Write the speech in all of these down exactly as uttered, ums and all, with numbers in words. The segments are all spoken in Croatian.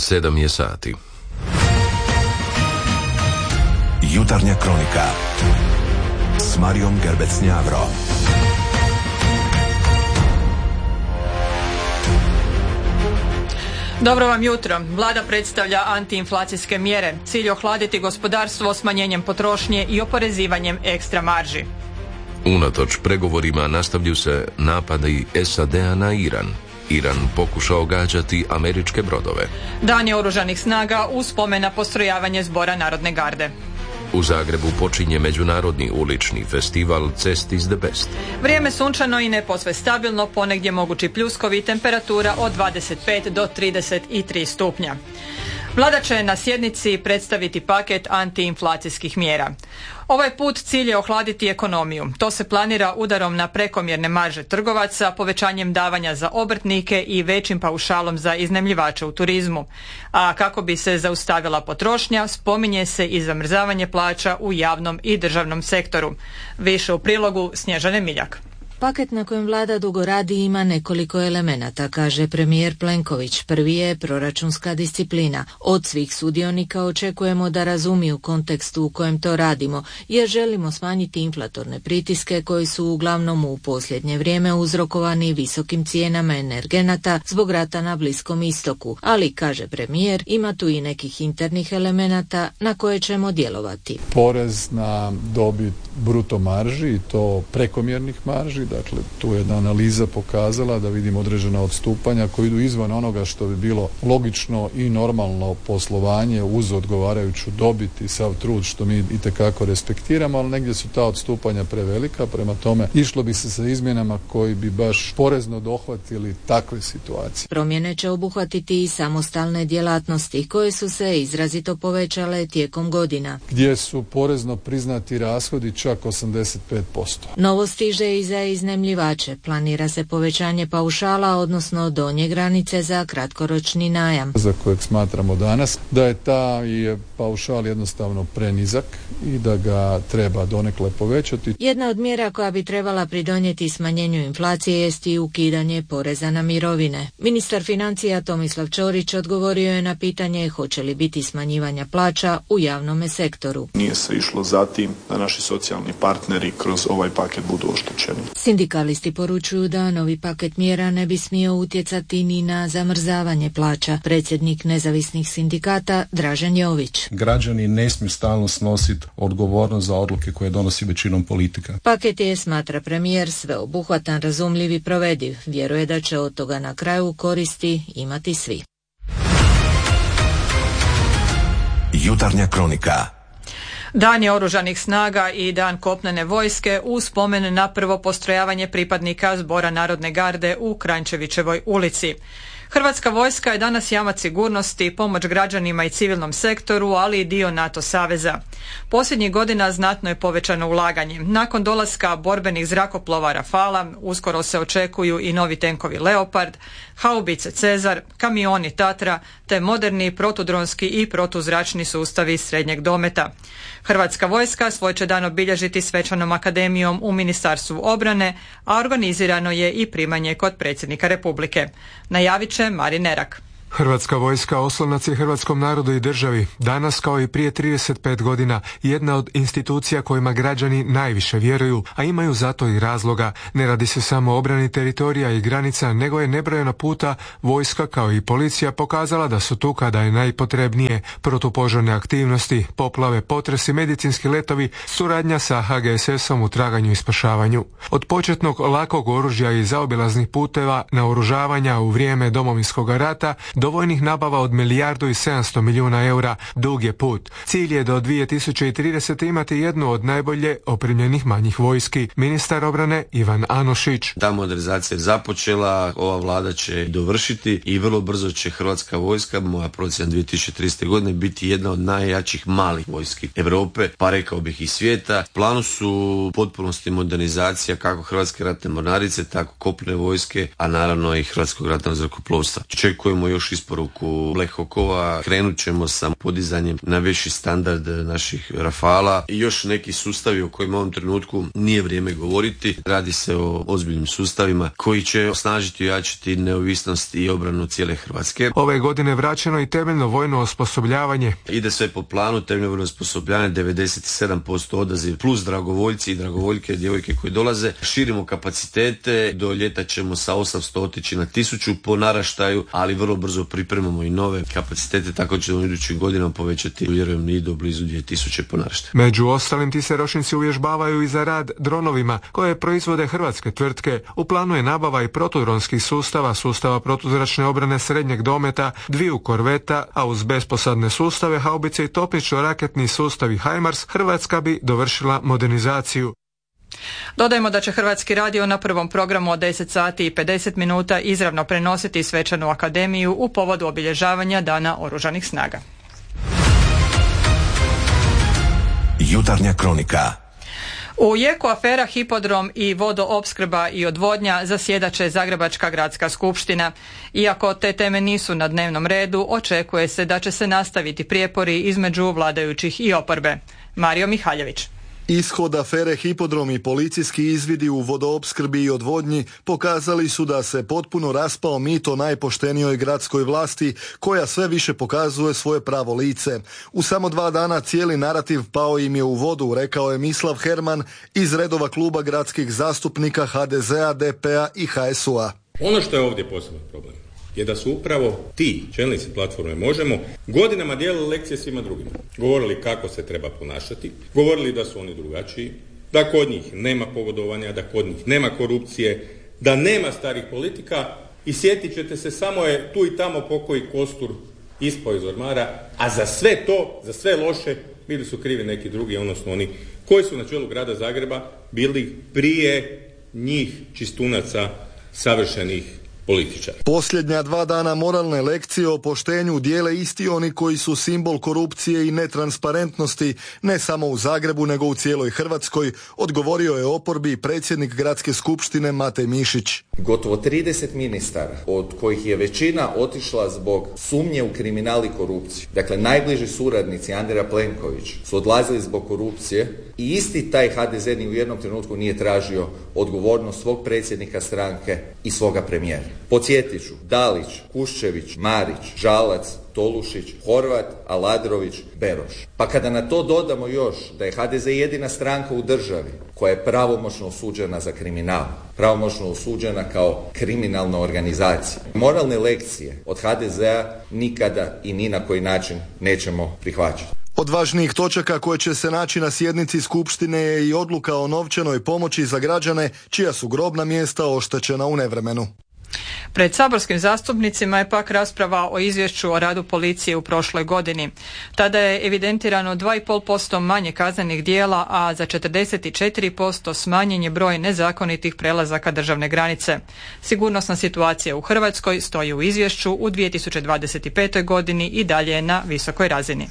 Sedam je sati. Jutarnja kronika s Marijom Gerbec-Njavro. Dobro vam jutro. Vlada predstavlja antiinflacijske mjere. Cilj ohladiti gospodarstvo smanjenjem potrošnje i oporezivanjem ekstra marži. Unatoč pregovorima nastavljaju se napadi S A D-a na Iran. Iran pokušao gađati američke brodove. Dani oružanih snaga uz spomen na postrojavanje Zbora Narodne garde. U Zagrebu počinje međunarodni ulični festival Cest is the best. Vrijeme sunčano i ne posve stabilno, ponegdje mogući pljuskovi, temperatura od dvadeset pet do trideset tri stupnja. Vlada će na sjednici predstaviti paket antiinflacijskih mjera. Ovaj put cilj je ohladiti ekonomiju. To se planira udarom na prekomjerne marže trgovaca, povećanjem davanja za obrtnike i većim paušalom za iznajmljivače u turizmu. A kako bi se zaustavila potrošnja, spominje se i zamrzavanje plaća u javnom i državnom sektoru. Više u prilogu Snježane Miljak. Paket na kojem vlada dugo radi ima nekoliko elemenata, kaže premijer Plenković. Prvi je proračunska disciplina. Od svih sudionika očekujemo da razumiju kontekstu u kojem to radimo, jer želimo smanjiti inflatorne pritiske koji su uglavnom u posljednje vrijeme uzrokovani visokim cijenama energenata zbog rata na Bliskom istoku. Ali, kaže premijer, ima tu i nekih internih elemenata na koje ćemo djelovati. Porez na dobit bruto marži i to prekomjernih marži. Dakle, tu je jedna analiza pokazala da vidimo određena odstupanja koji idu izvan onoga što bi bilo logično i normalno poslovanje uz odgovarajuću dobit i sav trud što mi itekako respektiramo, ali negdje su ta odstupanja prevelika, prema tome išlo bi se sa izmjenama koji bi baš porezno dohvatili takve situacije. Promjene će obuhvatiti i samostalne djelatnosti koje su se izrazito povećale tijekom godina. Gdje su porezno priznati rashodi čak osamdeset pet posto. Novo stiže i za iznajmljivače. Planira se povećanje paušala, odnosno donje granice za kratkoročni najam. Za kojeg smatramo danas da je taj paušal jednostavno prenizak i da ga treba donekle povećati. Jedna od mjera koja bi trebala pridonijeti smanjenju inflacije jest i ukidanje poreza na mirovine. Ministar financija Tomislav Ćorić odgovorio je na pitanje hoće li biti smanjivanja plaća u javnome sektoru. Nije se išlo za tim da naši socijalni partneri kroz ovaj paket budu oštećeni. Sindikalisti poručuju da novi paket mjera ne bi smio utjecati ni na zamrzavanje plaća. Predsjednik nezavisnih sindikata Dražen Jović. Građani ne smiju stalno snositi odgovornost za odluke koje donosi većinom politika. Paket je, smatra premijer, sveobuhvatan, razumljiv i provediv. Vjeruje da će od toga na kraju koristi imati svi. Jutarnja kronika. Dan je oružanih snaga i dan kopnene vojske uz spomen na prvo postrojavanje pripadnika Zbora Narodne garde u Kranjčevićevoj ulici. Hrvatska vojska je danas jamac sigurnosti, pomoć građanima i civilnom sektoru, ali i dio NATO saveza. Posljednjih godina znatno je povećano ulaganje. Nakon dolaska borbenih zrakoplova Rafala, uskoro se očekuju i novi tenkovi Leopard, haubice Cezar, kamioni Tatra, te moderni protudronski i protuzračni sustavi srednjeg dometa. Hrvatska vojska svoj će dan obilježiti svečanom akademijom u Ministarstvu obrane, a organizirano je i primanje kod predsjednika Republike. Najavit će Marin Nerak. Hrvatska vojska oslonac je hrvatskom narodu i državi. Danas, kao i prije trideset pet godina, jedna od institucija kojima građani najviše vjeruju, a imaju zato i razloga. Ne radi se samo o obrani teritorija i granica, nego je nebrojeno puta vojska kao i policija pokazala da su tu kada je najpotrebnije. Protupožarne aktivnosti, poplave, potresi, medicinski letovi, suradnja sa H G S S-om u traganju i spašavanju. Od početnog lakog oružja i zaobilaznih puteva, naoružavanja u vrijeme Domovinskog rata, do vojnih nabava od milijardu i sedamsto milijuna eura, dug je put. Cilj je do dvije tisuće tridesete. imati jednu od najbolje opremljenih manjih vojski. Ministar obrane Ivan Anušić. Ta modernizacija je započela, ova vlada će dovršiti i vrlo brzo će Hrvatska vojska, moja procjena dvije tisuće tridesete. godine, biti jedna od najjačih malih vojski Europe, pa rekao bih i svijeta. U planu su u potpunosti modernizacija kako Hrvatske ratne mornarice, tako kopnene vojske, a naravno i Hrvatskog ratnog zrakoplovstva. Očekujemo još još isporuku Black Hawkova, krenut ćemo sa podizanjem na viši standard naših Rafala i još neki sustavi o kojima u ovom trenutku nije vrijeme govoriti. Radi se o ozbiljnim sustavima koji će osnažiti i ojačati neovisnost i obranu cijele Hrvatske. Ove godine vraćeno i temeljno vojno osposobljavanje. Ide sve po planu, temeljno vojno osposobljavanje devedeset sedam posto odaziv plus dragovoljci i dragovoljke, djevojke koji dolaze. Širimo kapacitete, do ljeta ćemo sa osamsto otići na tisuću po naraštaju, ali vrlo brzo pripremamo i nove kapacitete, tako ćemo u idućim godinama povećati, vjerujem, i do blizu dvije tisuće po naraštaju. Među ostalim ti se ročnici uvježbavaju i za rad dronovima koje proizvode hrvatske tvrtke. U planu je nabava i protudronskih sustava, sustava protuzračne obrane srednjeg dometa, dviju korveta, a uz besposadne sustave, haubice i topničko-raketni sustavi HIMARS Hrvatska bi dovršila modernizaciju. Dodajmo da će Hrvatski radio na prvom programu od deset sati i pedeset minuta izravno prenositi svečanu akademiju u povodu obilježavanja Dana Oružanih snaga. Jutarnja kronika. U jeku afera Hipodrom i vodoopskrba i odvodnja zasjedat će Zagrebačka gradska skupština. Iako te teme nisu na dnevnom redu, očekuje se da će se nastaviti prijepori između vladajućih i oporbe. Mario Mihaljević. Ishod afere Hipodrom i policijski izvidi u vodoopskrbi i odvodnji pokazali su da se potpuno raspao mit o najpoštenijoj gradskoj vlasti koja sve više pokazuje svoje pravo lice. U samo dva dana cijeli narativ pao im je u vodu, rekao je Mislav Herman iz redova kluba gradskih zastupnika ha de zea, de pe a i ha es u a. Ono što je ovdje poseban problem je da su upravo ti čelnici platforme Možemo godinama dijelili lekcije svima drugima. Govorili kako se treba ponašati, govorili da su oni drugačiji, da kod njih nema pogodovanja, da kod njih nema korupcije, da nema starih politika i sjetit ćete se, samo je tu i tamo pokoji kostur ispao iz ormara, a za sve to, za sve loše bili su krivi neki drugi, odnosno oni koji su na čelu grada Zagreba bili prije njih čistunaca savršenih političara. Posljednja dva dana moralne lekcije o poštenju dijele isti oni koji su simbol korupcije i netransparentnosti ne samo u Zagrebu nego u cijeloj Hrvatskoj, odgovorio je oporbi predsjednik gradske skupštine Matej Mišić. Gotovo trideset ministara, od kojih je većina otišla zbog sumnje u kriminal i korupciju. Dakle, najbliži suradnici Andreja Plenković su odlazili zbog korupcije i isti taj ha de ze ni u jednom trenutku nije tražio odgovornost svog predsjednika stranke i svoga premijera. Podsjetit ću, Dalić, Kuščević, Marić, Žalac, Tolušić, Horvat, Aladrović, Beroš. Pa kada na to dodamo još da je ha de ze jedina stranka u državi koja je pravomoćno osuđena za kriminal, pravomoćno osuđena kao kriminalna organizacija. Moralne lekcije od ha de zea nikada i ni na koji način nećemo prihvaćati. Od važnijih točaka koje će se naći na sjednici skupštine je i odluka o novčanoj pomoći za građane čija su grobna mjesta oštećena u nevremenu. Pred saborskim zastupnicima je pak rasprava o izvješću o radu policije u prošloj godini. Tada je evidentirano dva i pol posto manje kaznenih djela, a za četrdeset četiri posto smanjen je broj nezakonitih prelazaka državne granice. Sigurnosna situacija u Hrvatskoj, stoji u izvješću, u dvije tisuće dvadeset petoj godini i dalje je na visokoj razini.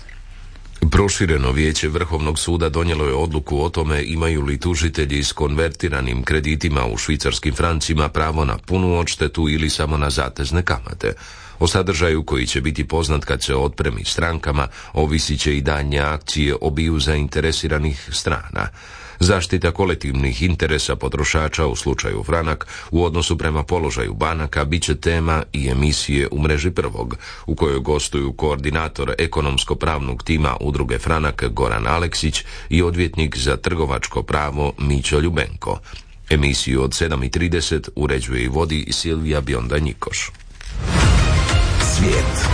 Prošireno vijeće Vrhovnog suda donijelo je odluku o tome imaju li tužitelji s konvertiranim kreditima u švicarskim francima pravo na punu odštetu ili samo na zatezne kamate. O sadržaju koji će biti poznat kad se otpremi strankama ovisit će i daljnje akcije obiju zainteresiranih strana. Zaštita kolektivnih interesa potrošača u slučaju Franak u odnosu prema položaju banaka bit će tema i emisije u mreži Prvog, u kojoj gostuju koordinator ekonomsko-pravnog tima udruge Franak Goran Aleksić i odvjetnik za trgovačko pravo Mićo Ljubenko. Emisiju od sedam i trideset uređuje i vodi Silvija Bionda-Njikoš. Svijet.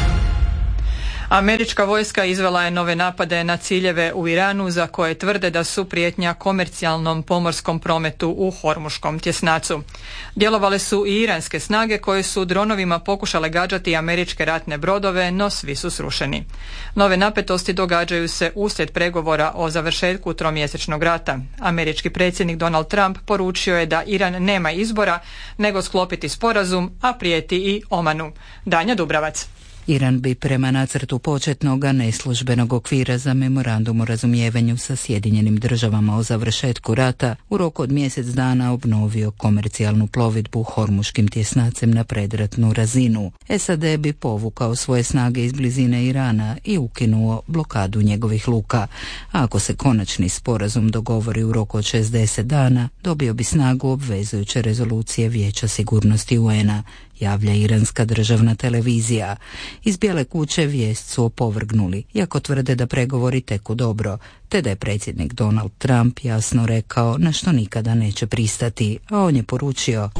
Američka vojska izvela je nove napade na ciljeve u Iranu za koje tvrde da su prijetnja komercijalnom pomorskom prometu u Hormuškom tjesnacu. Djelovale su i iranske snage koje su dronovima pokušale gađati američke ratne brodove, no svi su srušeni. Nove napetosti događaju se uslijed pregovora o završetku tromjesečnog rata. Američki predsjednik Donald Trump poručio je da Iran nema izbora nego sklopiti sporazum, a prijeti i Omanu. Danja Dubravac. Iran bi prema nacrtu početnog neslužbenog okvira za memorandum o razumijevanju sa Sjedinjenim državama o završetku rata u roku od mjesec dana obnovio komercijalnu plovidbu Hormuškim tjesnacem na predratnu razinu. S A D bi povukao svoje snage iz blizine Irana i ukinuo blokadu njegovih luka. A ako se konačni sporazum dogovori u roku od šezdeset dana, dobio bi snagu obvezujuće rezolucije Vijeća sigurnosti U N A, javlja iranska državna televizija. Iz Bijele kuće vijest su opovrgnuli, iako tvrde da pregovori teku dobro, te da je predsjednik Donald Trump jasno rekao na što nikada neće pristati, a on je poručio: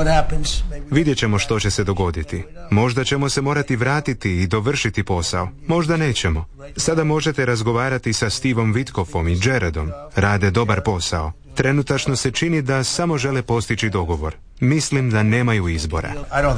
Vidjet ćemo što će se dogoditi. Možda ćemo se morati vratiti i dovršiti posao. Možda nećemo. Sada možete razgovarati sa Stevom Witkoffom i Jaredom. Rade dobar posao. Trenutačno se čini da samo žele postići dogovor. Mislim da nemaju izbora.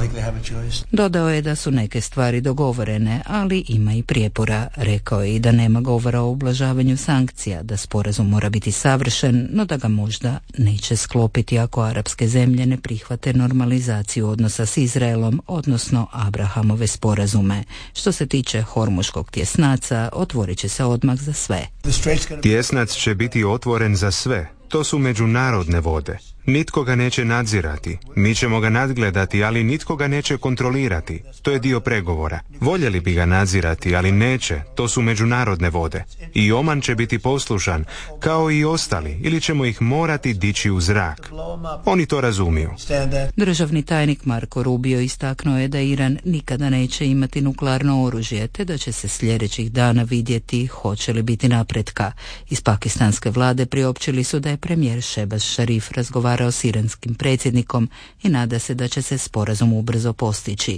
Dodao je da su neke stvari dogovorene, ali ima i prijepora. Rekao je i da nema govora o ublažavanju sankcija, da sporazum mora biti savršen, no da ga možda neće sklopiti ako arapske zemlje ne prihvate normalizaciju odnosa s Izraelom, odnosno Abrahamove sporazume. Što se tiče Hormuškog tjesnaca, otvorit će se odmah za sve. Tjesnac će biti otvoren za sve. To su međunarodne vode. Nitko ga neće nadzirati. Mi ćemo ga nadgledati, ali nitko ga neće kontrolirati. To je dio pregovora. Voljeli bi ga nadzirati, ali neće. To su međunarodne vode. I Oman će biti poslušan, kao i ostali, ili ćemo ih morati dići u zrak. Oni to razumiju. Državni tajnik Marko Rubio istaknuo je da Iran nikada neće imati nuklearno oružje, te da će se sljedećih dana vidjeti hoće li biti napretka. Iz pakistanske vlade priopćili su da je premijer Shehbaz Sharif razgovarao s iranskim predsjednikom i nada se da će se sporazum ubrzo postići.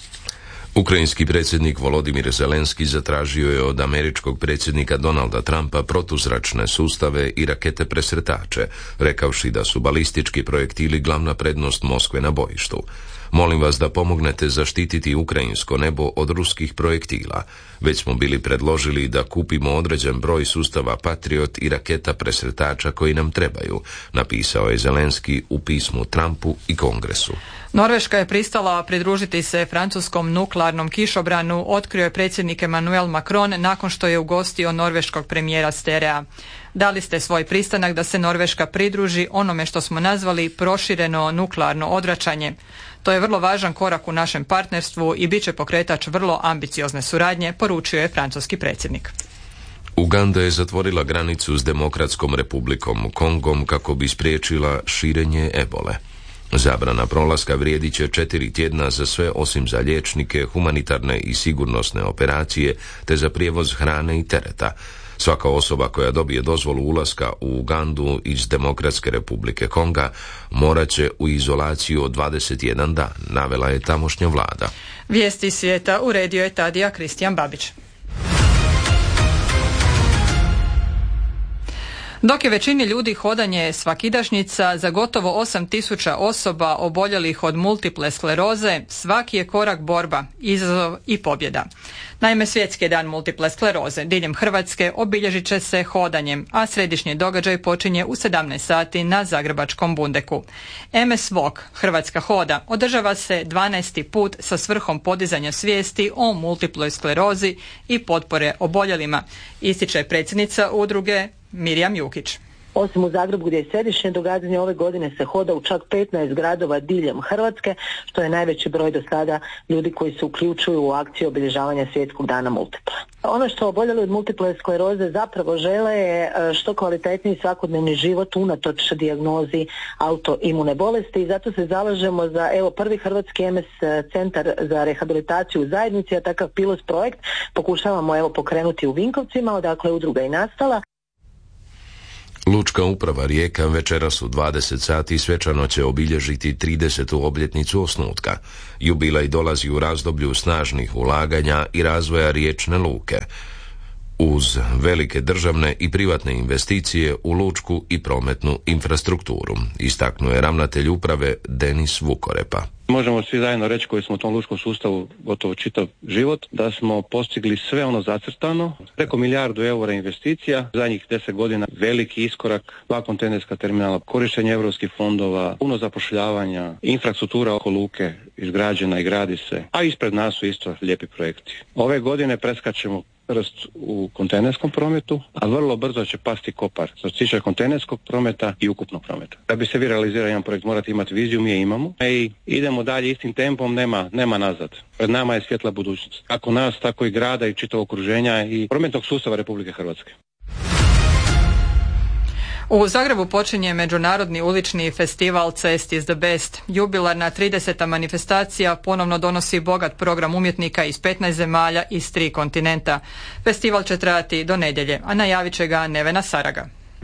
Ukrajinski predsjednik Volodimir Zelenski zatražio je od američkog predsjednika Donalda Trumpa protuzračne sustave i rakete presretače, rekavši da su balistički projektili glavna prednost Moskve na bojištu. Molim vas da pomognete zaštititi ukrajinsko nebo od ruskih projektila. Već smo bili predložili da kupimo određen broj sustava Patriot i raketa presretača koji nam trebaju, napisao je Zelenski u pismu Trumpu i Kongresu. Norveška je pristala pridružiti se francuskom nuklearnom kišobranu, otkrio je predsjednik Emmanuel Macron nakon što je ugostio norveškog premijera Sterea. Dali ste svoj pristanak da se Norveška pridruži onome što smo nazvali prošireno nuklearno odvraćanje. To je vrlo važan korak u našem partnerstvu i bit će pokretač vrlo ambiciozne suradnje, poručio je francuski predsjednik. Uganda je zatvorila granicu s Demokratskom republikom Kongom kako bi spriječila širenje ebole. Zabrana prolaska vrijedit će četiri tjedna za sve osim za liječnike, humanitarne i sigurnosne operacije te za prijevoz hrane i tereta. Svaka osoba koja dobije dozvolu ulaska u Ugandu iz Demokratske republike Konga morat će u izolaciju od dvadeset jedan dan, navela je tamošnja vlada. Vijesti svijeta uredio je Tadija Kristijan Babić. Dok je većini ljudi hodanje svakidašnjica, za gotovo osam tisuća osoba oboljelih od multiple skleroze svaki je korak borba, izazov i pobjeda. Naime, svjetski dan multiple skleroze diljem Hrvatske obilježit će se hodanjem, a središnji događaj počinje u sedamnaest sati na Zagrebačkom Bundeku. M S Walk, Hrvatska hoda, održava se dvanaesti put sa svrhom podizanja svijesti o multiploj sklerozi i potpore oboljelima, ističe predsjednica udruge Mirjam Jukić. Osim u Zagrebu gdje je središnje događanje, ove godine se hoda u čak petnaest gradova diljem Hrvatske, što je najveći broj do sada ljudi koji se uključuju u akciju obilježavanja svjetskog dana multiple. Ono što oboljeli od multiple skleroze zapravo žele je što kvalitetniji svakodnevni život unatoč dijagnozi autoimune bolesti i zato se zalažemo za evo prvi hrvatski M S centar za rehabilitaciju u zajednici, a takav pilot projekt pokušavamo evo pokrenuti u Vinkovcima, odakle udruga i nastala. Lučka uprava Rijeka večeras u dvadeset sati svečano će obilježiti tridesetu obljetnicu osnutka. Jubilej dolazi u razdoblju snažnih ulaganja i razvoja riječne luke. uz velike državne i privatne investicije u lučku i prometnu infrastrukturu, istaknuo je ravnatelj uprave Denis Vukorepa. Možemo svi zajedno reći koji smo u tom lučkom sustavu gotovo čitav život, da smo postigli sve ono zacrtano, preko milijardu eura investicija, zadnjih deset godina veliki iskorak, dva kontejnerska terminala, korištenje europskih fondova, puno zapošljavanja, infrastruktura oko luke izgrađena i gradi se, a ispred nas su isto lijepi projekti. Ove godine preskačemo prst u kontejnerskom prometu, a vrlo brzo će pasti Kopar što se tiče kontejnerskog prometa i ukupnog prometa. Da bi se vi realizirali jedan projekt, morate imati viziju, mi je imamo i idemo dalje istim tempom, nema, nema nazad. Pred nama je svjetla budućnost. Kako nas, tako i grada i čitavog okruženja i prometnog sustava Republike Hrvatske. U Zagrebu počinje međunarodni ulični festival Cest is the best. Jubilarna trideseta manifestacija ponovno donosi bogat program umjetnika iz petnaest zemalja iz tri kontinenta. Festival će trajati do nedjelje, a najavit će ga Nevena Saraga.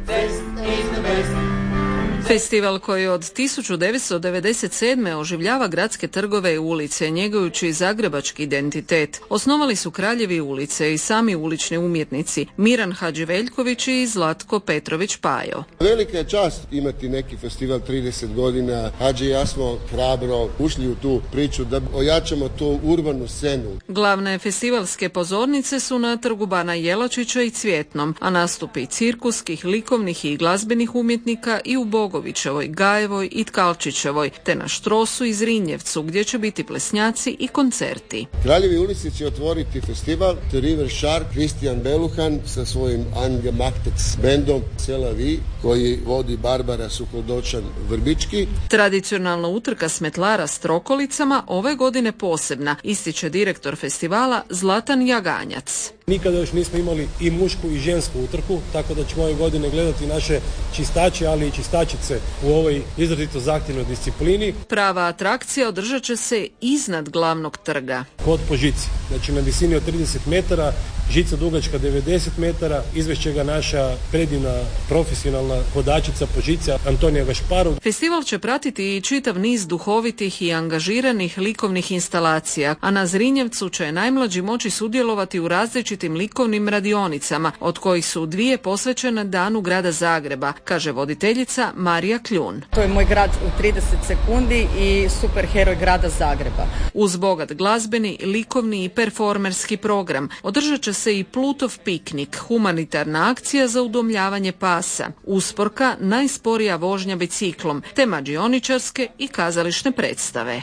Festival koji od tisuću devetsto devedeset sedme oživljava gradske trgove i ulice, njegujući zagrebački identitet. Osnovali su kraljevi ulice i sami ulični umjetnici Miran Hadživeljković i Zlatko Petrović Pajo. Velika je čast imati neki festival trideset godina. Hadži i ja smo hrabro ušli u tu priču da ojačamo tu urbanu scenu. Glavne festivalske pozornice su na trgu Bana Jelačića i Cvjetnom, a nastupi cirkuskih, likovnih i glazbenih umjetnika i u Bogu Bogovićevoj, Gajevoj i Tkalčićevoj, te na Štrosu i Zrinjevcu, gdje će biti plesnjaci i koncerti. Kraljevi ulici će otvoriti festival The River Shark, Kristijan Beluhan sa svojim Angemachtes bendom Sela Vi, koji vodi Barbara Suhodočan Vrbički. Tradicionalna utrka smetlara s trokolicama ove godine posebna, ističe direktor festivala Zlatan Jaganjac. Nikada još nismo imali i mušku i žensku utrku, tako da ćemo ove godine gledati naše čistače, ali i čistačice u ovoj izrazito zahtjevnoj disciplini. Prava atrakcija održat će se iznad glavnog trga. Hod po žici, znači na visini od trideset metara, žica dugačka devedeset metara, izvešće ga naša predivna profesionalna hodačica po žici Antonija Gašparov. Festival će pratiti i čitav niz duhovitih i angažiranih likovnih instalacija, a na Zrinjevcu će najmlađi moći sudjelovati u različitim likovnim radionicama, od kojih su dvije posvećene Danu grada Zagreba, kaže voditeljica Marija Kljun. To je moj grad u trideset sekundi i superheroj grada Zagreba. Uz bogat glazbeni, likovni i performerski program održat će se i Plutov piknik, humanitarna akcija za udomljavanje pasa, usporka najsporija vožnja biciklom, te mađioničarske i kazališne predstave.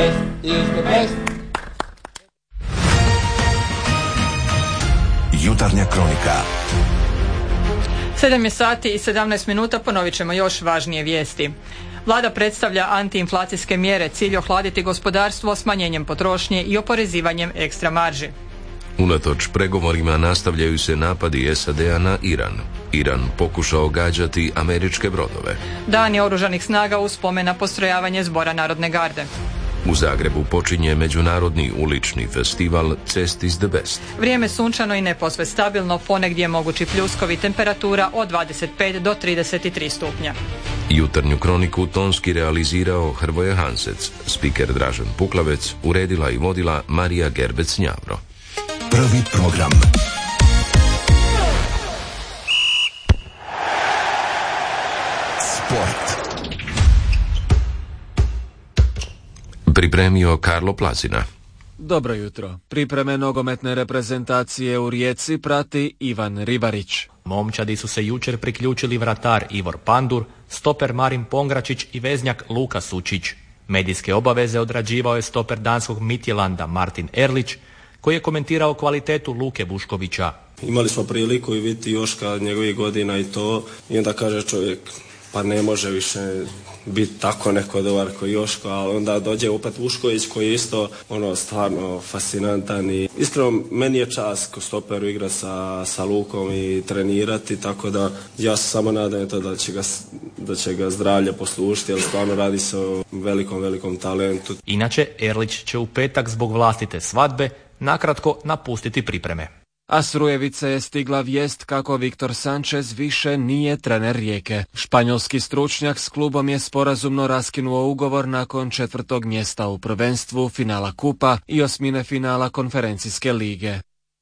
Jutarnja kronika. Sedam je sati i sedamnaest minuta, ponovit ćemo još važnije vijesti. Vlada predstavlja antiinflacijske mjere, cilj ohladiti gospodarstvo smanjenjem potrošnje i oporezivanjem ekstra marži. Unatoč pregovorima nastavljaju se napadi S A D-a na Iran. Iran pokušao gađati američke brodove. Dan je oružanih snaga uz spomen na postrojavanje Zbora Narodne garde. U Zagrebu počinje međunarodni ulični festival Cest is the best. Vrijeme sunčano i neposve stabilno, ponegdje mogući pljuskovi, temperatura od dvadeset pet do trideset tri stupnja. Jutarnju kroniku tonski realizirao Hrvoje Hansec, spiker Dražen Puklavec, uredila i vodila Marija Gerbec-Njavro. Prvi program. Sport. Pripremio Karlo Plazina. Dobro jutro. Pripreme nogometne reprezentacije u Rijeci prati Ivan Ribarić. Momčadi su se jučer priključili vratar Ivor Pandur, stoper Marin Pongračić i veznjak Luka Sučić. Medijske obaveze odrađivao je stoper danskog Midtjylanda Martin Erlić, koji je komentirao kvalitetu Luke Vuškovića. Imali smo priliku i vidjeti Joška njegovih godina i to, i onda kaže čovjek, pa ne može više biti tako neko dobar koji Joško, ali onda dođe opet Vušković koji je isto ono stvarno fascinantan i iskreno meni je čast ko stoperu igra sa, sa Lukom i trenirati, tako da ja se samo nadam to da će ga, da će ga zdravlje poslušiti, jer stvarno radi se o velikom, velikom talentu. Inače, Erlić će u petak zbog vlastite svadbe nakratko napustiti pripreme. A s Rujevice je stigla vijest kako Viktor Sanchez više nije trener Rijeke. Španjolski stručnjak s klubom je sporazumno raskinuo ugovor nakon četvrtog mjesta u prvenstvu, finala kupa i osmine finala konferencijske lige.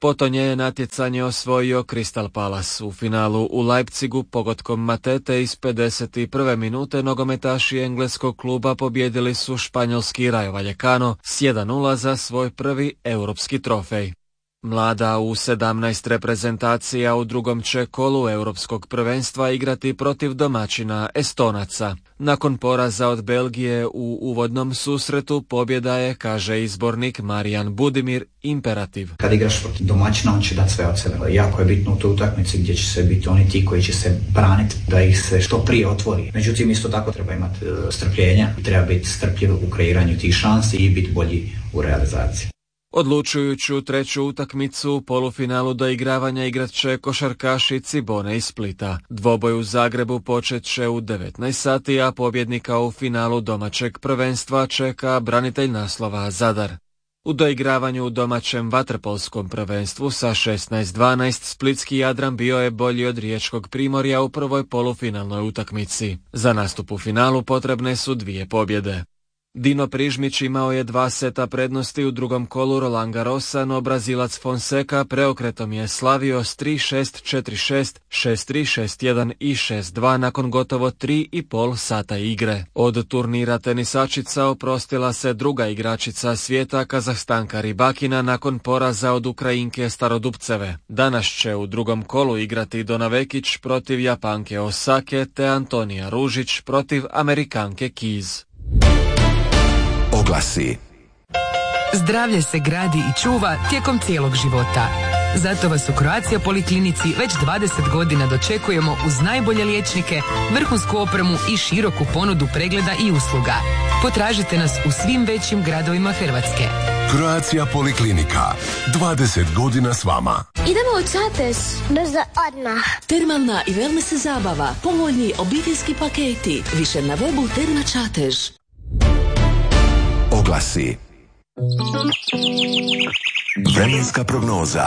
Potonje je natjecanje osvojio Crystal Palace. U finalu u Leipzigu pogodkom Matete iz pedeset prve minute nogometaši engleskog kluba pobjedili su španjolski Rayo Vallecano s jedan nula za svoj prvi europski trofej. Mlada u sedamnaest reprezentacija u drugom će kolu europskog prvenstva igrati protiv domaćina Estonaca. Nakon poraza od Belgije u uvodnom susretu pobjeda je, kaže izbornik Marijan Budimir, imperativ. Kad igraš protiv domaćina, on će dati sve od sebe. Jako je bitno u toj utakmici gdje će se biti oni ti koji će se braniti da ih se što prije otvori. Međutim, isto tako treba imati strpljenja i treba biti strpljiv u kreiranju tih šansi i biti bolji u realizaciji. Odlučujuću treću utakmicu u polufinalu doigravanja igrat će košarkaši Cibone iz Splita. Dvoboj u Zagrebu počet će u devetnaest sati, a pobjednika u finalu domaćeg prvenstva čeka branitelj naslova Zadar. U doigravanju u domaćem vaterpolskom prvenstvu sa šesnaest dvanaest splitski Jadran bio je bolji od riječkog Primorja u prvoj polufinalnoj utakmici. Za nastup u finalu potrebne su dvije pobjede. Dino Prižmić imao je dva seta prednosti u drugom kolu Roland Garrosa, no Brazilac Fonseca preokretom je slavio s tri šest, četiri šest, šest tri, šest jedan i šest dva nakon gotovo tri i pol sata igre. Od turnira tenisačica oprostila se druga igračica svijeta, Kazahstanka Ribakina, nakon poraza od Ukrajinke Starodupceve. Danas će u drugom kolu igrati Dona Vekić protiv Japanke Osake te Antonija Ružić protiv Amerikanke Keys. Oglasi. Zdravlje se gradi i čuva tijekom cijelog života. Zato vas u Croatia Poliklinici već dvadeset godina dočekujemo uz najbolje liječnike, vrhunsku opremu i široku ponudu pregleda i usluga. Potražite nas u svim većim gradovima Hrvatske. Croatia Poliklinika. dvadeset godina s vama. Idemo u Čatež. Brzo odmah. Termalna i wellness zabava. Povoljni obiteljski paketi. Više na webu Terma Čatež. Oglasi. Vremenska prognoza.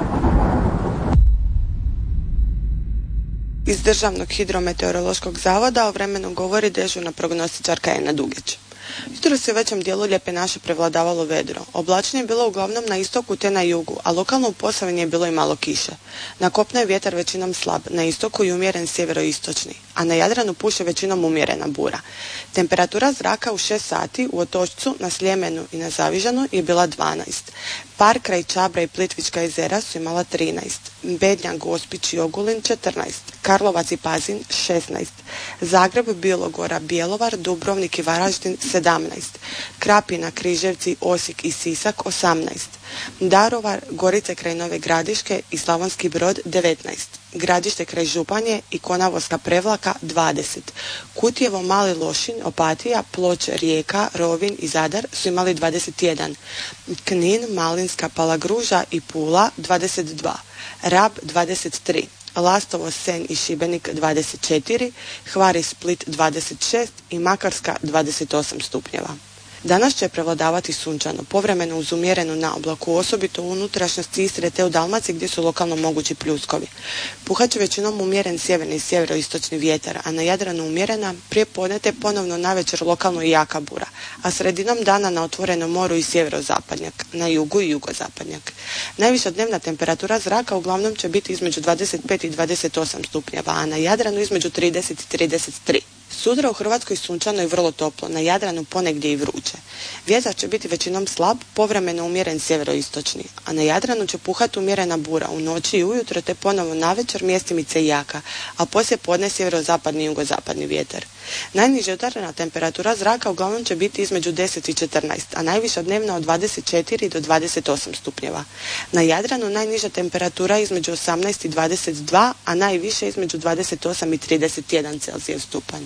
Iz Državnog hidrometeorološkog zavoda o vremenu govori dežurna prognostičarka Ena Dugić. Jutros je u većem dijelu Lijepe naše prevladavalo vedro. Oblačnije je bilo uglavnom na istoku te na jugu, a lokalno u Posavini je bilo i malo kiše. Na kopnu je vjetar većinom slab, na istoku i umjeren sjeveroistočni, a na Jadranu puše većinom umjerena bura. Temperatura zraka u šest sati u Otočcu, na Sljemenu i na Zavižanu je bila dvanaest. Par kraj Čabra i Plitvička jezera su imala trinaest. Bednja, Gospić i Ogulin četrnaest. Karlovac i Pazin šesnaest. Zagreb, Bilogora, Bjelovar, Dubrovnik i Varaždin sedamnaest. Krapina, Križevci, Osijek i Sisak osamnaest. Daruvar, Gorice kraj Nove Gradiške i Slavonski Brod devetnaest. Gradište kraj Županje i Konavolska Prevlaka dvadeset. Kutjevo, Mali Lošinj, Opatija, Ploče, Rijeka, Rovinj i Zadar su imali dvadeset jedan. Knin, Malinska, Palagruža i Pula dvadeset dva. Rab dvadeset tri. Lastovo, Senj i Šibenik dvadeset četiri, Hvar i Split dvadeset šest i Makarska dvadeset osam stupnjeva. Danas će prevladavati sunčano, povremeno uz umjerenu naoblaku, osobito u unutrašnjosti Istre te u Dalmaciji gdje su lokalno mogući pljuskovi. Puhat će većinom umjeren sjeverni i sjeveroistočni vjetar, a na Jadranu umjerena, prije podne te ponovno navečer lokalno i jaka bura, a sredinom dana na otvorenom moru i sjeverozapadnjak, na jugu i jugozapadnjak. Najviša dnevna temperatura zraka uglavnom će biti između dvadeset pet i dvadeset osam stupnjeva, a na Jadranu između trideset i trideset tri. Sutra u Hrvatskoj sunčano i vrlo toplo, na Jadranu ponegdje i vruće. Vjetar će biti većinom slab, povremeno umjeren sjeveroistočni, a na Jadranu će puhati umjerena bura u noći i ujutro te ponovo navečer mjestimice i jaka, a poslije podne sjeverozapadni i jugozapadni vjetar. Najniža jutarnja temperatura zraka uglavnom će biti između deset i četrnaest, a najviša dnevna od dvadeset četiri do dvadeset osam stupnjeva. Na Jadranu najniža temperatura između osamnaest i dvadeset dva, a najviše između dvadeset osam i trideset jedan Celzijeva stupanj.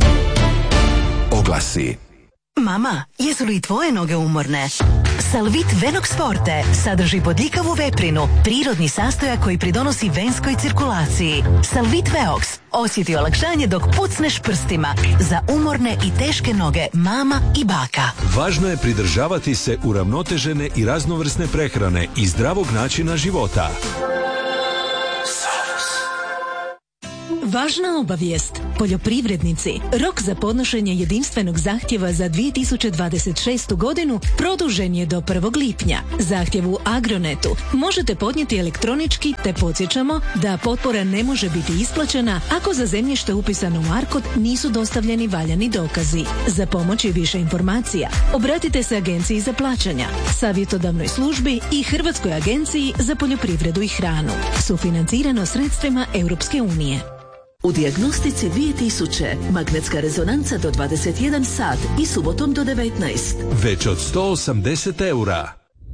Oglasi. Mama, jesu li tvoje noge umorne? Salvit Venox Forte sadrži bodljikavu veprinu, prirodni sastojak koji pridonosi venskoj cirkulaciji. Salvit Veox, osjeti olakšanje dok pucneš prstima za umorne i teške noge mama i baka. Važno je pridržavati se uravnotežene i raznovrsne prehrane i zdravog načina života. Važna obavijest. Poljoprivrednici, rok za podnošenje jedinstvenog zahtjeva za dvije tisuće dvadeset šestu godinu produžen je do prvog lipnja. Zahtjev u Agronetu možete podnijeti elektronički, te podsjećamo da potpora ne može biti isplaćena ako za zemljište upisano u ARKOD nisu dostavljeni valjani dokazi. Za pomoć i više informacija obratite se Agenciji za plaćanja, savjetodavnoj službi i Hrvatskoj agenciji za poljoprivredu i hranu. Sufinancirano sredstvima Europske unije. U dijagnostici dvije tisuće magnetska rezonanca do dvadeset jedan sat i subotom do devetnaest. Već od sto osamdeset eura.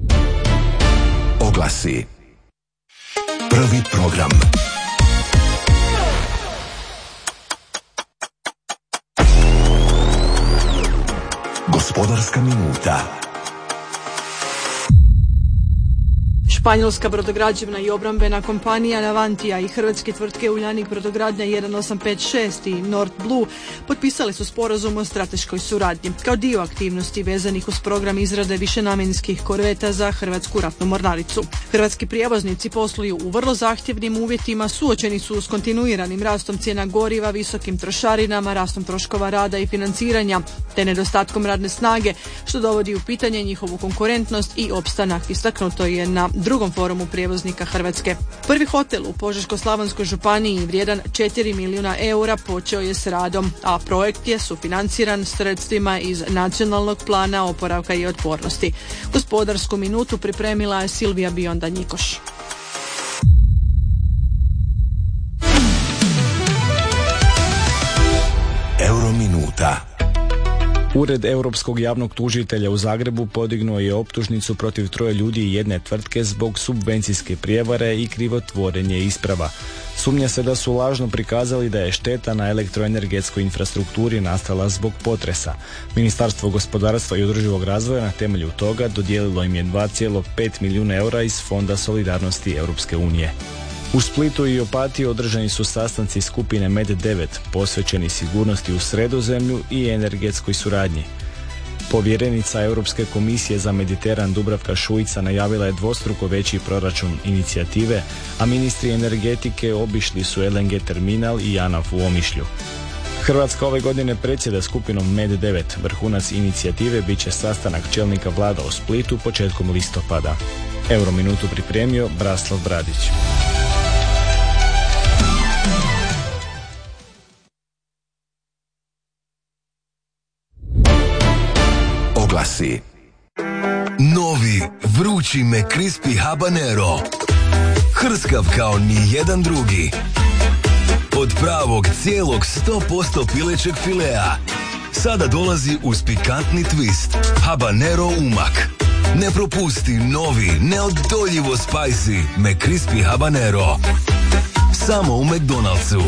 Oglasi. Prvi program. Gospodarska minuta. Španjolska brodograđevna i obrambena kompanija Navantia i hrvatske tvrtke Uljanik brodogradnja jedan osam pet šest i North Blue potpisali su sporazum o strateškoj suradnji kao dio aktivnosti vezanih uz program izrade višenamjenskih korveta za Hrvatsku ratnu mornaricu. Hrvatski prijevoznici posluju u vrlo zahtjevnim uvjetima, suočeni su s kontinuiranim rastom cijena goriva, visokim trošarinama, rastom troškova rada i financiranja, te nedostatkom radne snage, što dovodi u pitanje njihovu konkurentnost i opstanak, istaknuto je na drugom forumu prijevoznika Hrvatske. Prvi hotel u Požeško-slavonskoj županiji vrijedan četiri milijuna eura počeo je s radom, a projekt je sufinanciran sredstvima iz Nacionalnog plana oporavka i otpornosti. Gospodarsku minutu pripremila je Silvija Bionda Njikoš. Eurominuta. Ured Europskog javnog tužitelja u Zagrebu podignuo je optužnicu protiv troje ljudi i jedne tvrtke zbog subvencijske prijevare i krivotvorenje isprava. Sumnja se da su lažno prikazali da je šteta na elektroenergetskoj infrastrukturi nastala zbog potresa. Ministarstvo gospodarstva i održivog razvoja na temelju toga dodijelilo im je dva zarez pet milijuna eura iz Fonda solidarnosti Europske unije. U Splitu i Opatiji održani su sastanci skupine Med devet posvećeni sigurnosti u Sredozemlju i energetskoj suradnji. Povjerenica Europske komisije za Mediteran Dubravka Šuica najavila je dvostruko veći proračun inicijative, a ministri energetike obišli su L N G terminal i JANAF u Omišlju. Hrvatska ove godine predsjeda skupinom Med devet. Vrhunac inicijative bit će sastanak čelnika vlada u Splitu početkom listopada. Eurominutu pripremio Braslav Bradić. Oglasi. Novi, vrući McCrispy habanero. Hrskav kao ni jedan drugi. Od pravog cijelog sto posto pilećeg filea. Sada dolazi uz pikantni twist. Habanero umak. Ne propusti novi, neodoljivo spicy McCrispy habanero. Samo u McDonald'su.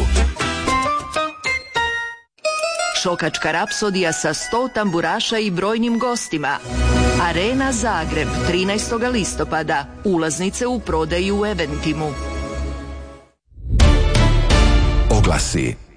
Šokačka rapsodija sa sto tamburaša i brojnim gostima. Arena Zagreb, trinaestog listopada. Ulaznice u prodaju u Eventimu. Oglasi.